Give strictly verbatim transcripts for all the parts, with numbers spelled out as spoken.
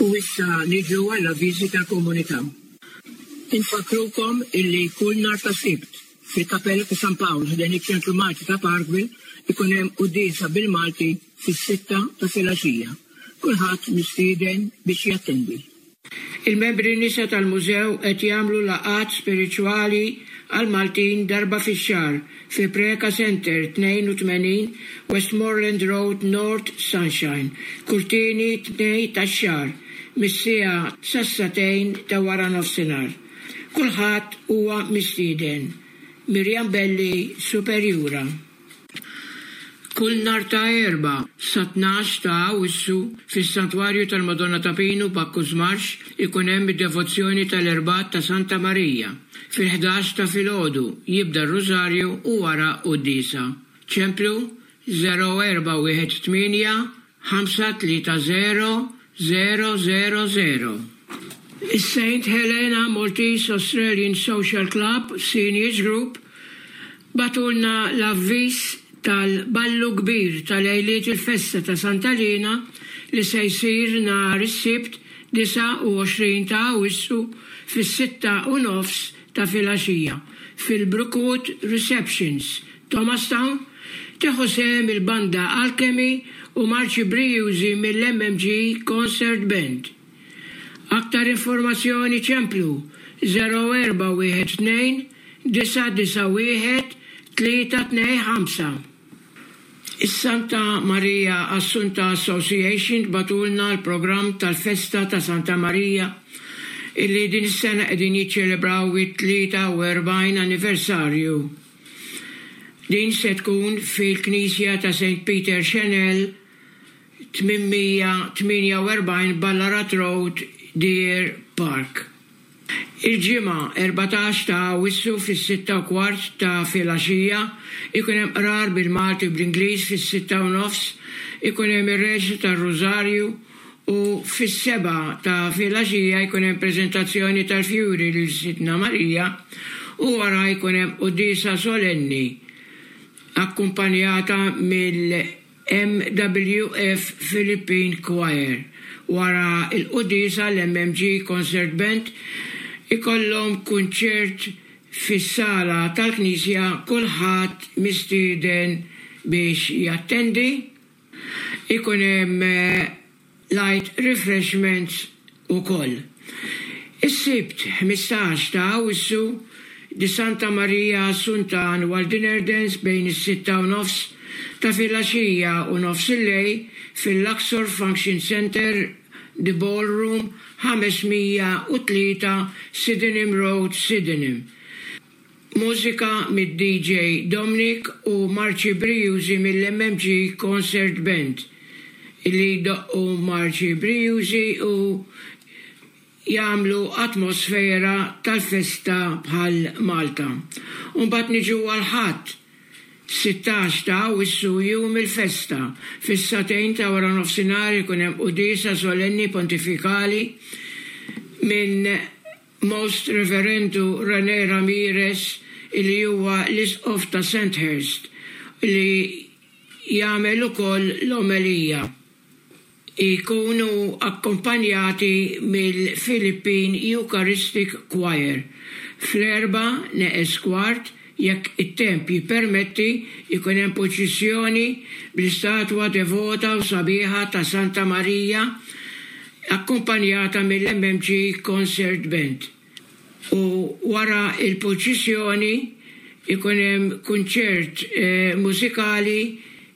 U issa niġu għall-avviżi tal-komunità. Infakrukom illi kull nhar ta' Sibt fil-Kappella ta' San Paolo ħdejn iċ-Ċentru Malti ta' Parkville ikun hemm qudiesa bil-Malti fis-sitta ta' filgħaxija. Kulħadd mistieden biex jattendi. Il-membri nisa tal-mużew qed jagħmlu laqgħat spiriċwali għal Maltin darba fix-xahar fi Preka Center tnejn u tmenin Westmoreland Road North Sunshine, kurtini tnej tax-xahar, mis-siegħa sas-satejn ta' wara nofsinhar. Kulħadd huwa mistieden. Mirjam Belli, Superjura. Kull nhar ta' erba' sa tnax ta' Awwissu fis-Santwarju tal-Madonna ta' Pinu Bakkus Marx ikun hemm id-devozzjoni tal-Erbat ta' Santa Marija. Fil-ħdax ta' filgħodu jibda r-Rożarju u wara qudiesa. Ċemplu zero erba' wieħed tminja ħamsa tlieta zero zero zero zero. Is-Saint Helena Maltese Australian Social Club Seniors Group batulna l-avviż tal-ballu kbir tal-għajliet il-festa ta' Santa Lina li se jsir nhar is-Sibt disa' u għoxrin ta' Awwissu fis-sitta u nofs ta' filgħaxija fil-Brookwood Receptions, Thomastown, tieħu sehem il-banda Alchemy u Marci Briusi mill-M M G Concert Band. Aktar informazzjoni ċemplu zero erba' wieħed tnejn disa' disa' wieħed tlieta tnejn ħamsa. Is-Santa Maria Assunta Association batulna l-programm tal-Festa ta' Santa Maria illi din is-sena qegħdin jiċċelebraw it-tlieta u erbgħin anniversarju. Din se tkun fil-Knisja ta' Saint Peter Chanel tminmija tminja u erbgħin Ballarat Road, Deer Park. Il-ġimgħa erbatax ta' Awwissu fis-sitta u kwart ta' filgħaxija ikun hemm qrar bil-Malti u bl-Ingliż fis-sitta u nofs, ikun hemm ir-Reġġ tar-Rożarju u fis-seba' ta' filgħaxija jkun hemm preżentazzjoni tal-fjuri lil Sidna Marija u wara jkun hemm qudiesa solenni akkumpanjata mill-M W F Philippine Choir. Wara il-qudiesa l-M M G Concert Band ikollhom kunċert fis-sala tal-Knisja kulħadd mistieden biex jattendi. Ikun hemm light refreshments ukoll. Is-Sibt ħmistax ta' Awwissu di Santa Maria Assunta Annual Dinner Dance bejn is-sitta u nofs ta' filgħaxija u nofs il-lejl fil-Luxor Function Center, The Ballroom, ħamesmija u tlieta Sydenham Road, Sydenham. Mużika mid-D J Dominic u Marci Briusi mill-M M G Concert Band. Illi doqqu Marci Briusi u jagħmlu atmosfera tal-festa bħal Malta. U mbagħad niġu għal ħadd sittax ta' Awwissu jum il-festa. Fis-satejn ta' wara nofsinhar ikun hemm qudiesa solenni pontifikali minn Most Reverendu René Ramirez li huwa l-Isqof ta' Sandhurst li jagħmel ukoll l-omelija. Ikunu akkompanjati mill-Philippine Eucharistic Choir. Fl-erba' neqes kwart jekk it-temp jippermetti ikun hemm proċessjoni bl-istatwa devota u sabiħa ta' Santa Marija akkumpanjata mill-M M G Concert Band. U wara il-proċessjoni ikun hemm kunċert eh, mużikali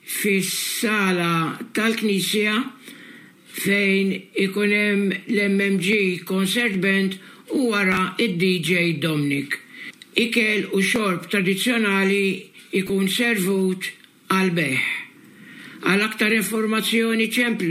fis-sala tal-Knisja fejn ikun hemm l-M M G Concert Band u wara id-D J Dominic. Ikel u xorb tradizzjonali ikun servut għal beħ. Għal aktar informazzjoni ċemplu